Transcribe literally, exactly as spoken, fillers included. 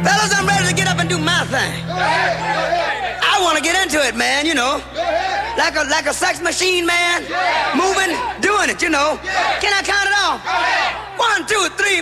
Fellas, I'm ready to get up and do my thing. I want to get into it, man, you know. Like a like a sex machine, man. Moving, doing it, you know. Can I count it off? One, two, three.